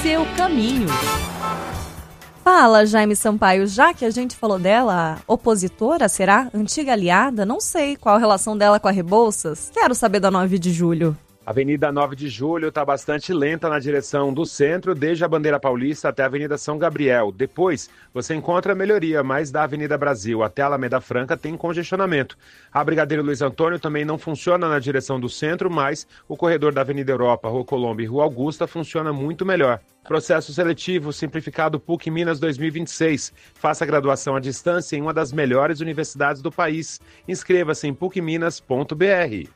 seu caminho. Fala, Jaime Sampaio, já que a gente falou dela, opositora, será? Antiga aliada? Não sei qual a relação dela com a Rebouças. Quero saber da 9 de julho. A Avenida 9 de Julho está bastante lenta na direção do centro, desde a Bandeira Paulista até a Avenida São Gabriel. Depois, você encontra a melhoria, mas da Avenida Brasil até a Alameda Franca tem congestionamento. A Brigadeiro Luiz Antônio também não funciona na direção do centro, mas o corredor da Avenida Europa, Rua Colombo e Rua Augusta funciona muito melhor. Processo seletivo simplificado PUC Minas 2026. Faça graduação à distância em uma das melhores universidades do país. Inscreva-se em pucminas.br.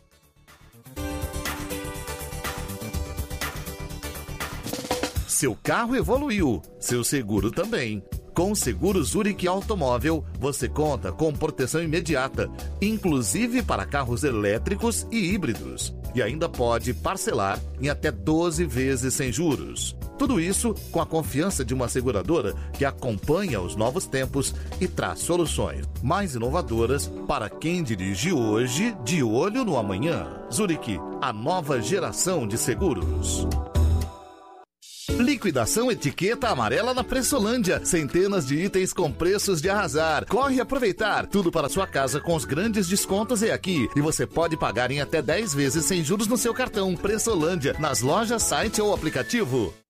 Seu carro evoluiu, seu seguro também. Com o Seguro Zurich Automóvel, você conta com proteção imediata, inclusive para carros elétricos e híbridos. E ainda pode parcelar em até 12 vezes sem juros. Tudo isso com a confiança de uma seguradora que acompanha os novos tempos e traz soluções mais inovadoras para quem dirige hoje de olho no amanhã. Zurich, a nova geração de seguros. Liquidação etiqueta amarela na Pressolândia. Centenas de itens com preços de arrasar. Corre aproveitar. Tudo para sua casa com os grandes descontos é aqui. E você pode pagar em até 10 vezes sem juros no seu cartão. Pressolândia, nas lojas, site ou aplicativo.